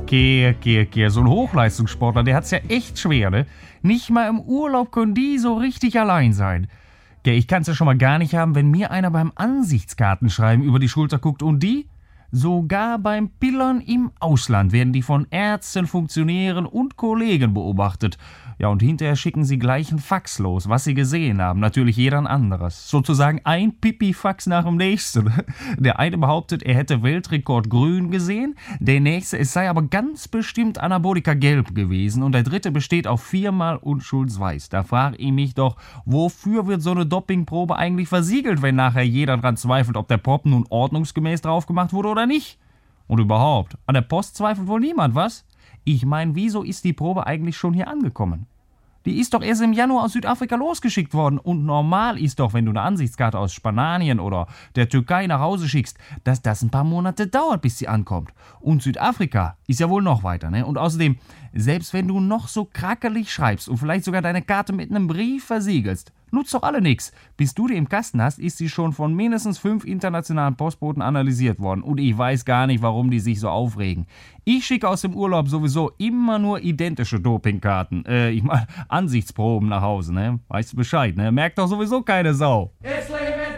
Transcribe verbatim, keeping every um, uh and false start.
Kehr, kehr, kehr. So ein Hochleistungssportler, der hat's ja echt schwer, ne? Nicht mal im Urlaub können die so richtig allein sein. Gell, ich kann's ja schon mal gar nicht haben, wenn mir einer beim Ansichtskartenschreiben über die Schulter guckt und die? Sogar beim Pillern im Ausland werden die von Ärzten, Funktionären und Kollegen beobachtet. Ja, und hinterher schicken sie gleich einen Fax los, was sie gesehen haben. Natürlich jeder ein anderes. Sozusagen ein Pipi-Fax nach dem nächsten. Der eine behauptet, er hätte Weltrekord grün gesehen. Der nächste, es sei aber ganz bestimmt Anabolika gelb gewesen. Und der dritte besteht auf viermal Unschuldsweiß. Da frage ich mich doch, wofür wird so eine Dopingprobe eigentlich versiegelt, wenn nachher jeder dran zweifelt, ob der Pop nun ordnungsgemäß drauf gemacht wurde oder nicht? Und überhaupt, an der Post zweifelt wohl niemand, was? Ich meine, wieso ist die Probe eigentlich schon hier angekommen? Die ist doch erst im Januar aus Südafrika losgeschickt worden. Und normal ist doch, wenn du eine Ansichtskarte aus Spanien oder der Türkei nach Hause schickst, dass das ein paar Monate dauert, bis sie ankommt. Und Südafrika ist ja wohl noch weiter, ne? Und außerdem, selbst wenn du noch so krackelig schreibst und vielleicht sogar deine Karte mit einem Brief versiegelst, nutzt doch alle nix. Bis du die im Kasten hast, ist sie schon von mindestens fünf internationalen Postboten analysiert worden. Und ich weiß gar nicht, warum die sich so aufregen. Ich schicke aus dem Urlaub sowieso immer nur identische Dopingkarten. Äh, ich meine, Ansichtsproben nach Hause, ne? Weißt du Bescheid, ne? Merkt doch sowieso keine Sau. It's